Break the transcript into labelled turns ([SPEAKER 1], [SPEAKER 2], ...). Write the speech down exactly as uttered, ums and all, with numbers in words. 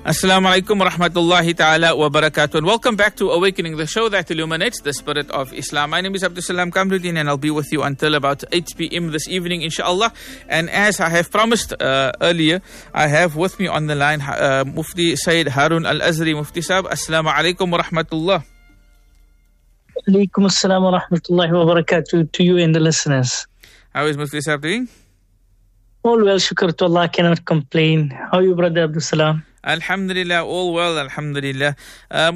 [SPEAKER 1] Assalamu alaikum wa rahmatullahi ta'ala wa barakatuh. And welcome back to Awakening, the show that illuminates the spirit of Islam. My name is Abdul Salam Kamruddin and I'll be with you until about eight p.m. this evening, inshallah. And as I have promised uh, earlier, I have with me on the line uh, Mufti Sayyid Harun Al-Azhari. Mufti Sahib, Assalamu alaikum wa rahmatullah.
[SPEAKER 2] Alaikum assalam wa rahmatullahi wa barakatuh to you and the listeners.
[SPEAKER 1] How is Mufti Sahib doing?
[SPEAKER 2] All well, shukr to Allah, cannot complain. How are you, brother Abdul Salam?
[SPEAKER 1] Alhamdulillah, all well, alhamdulillah. Uh,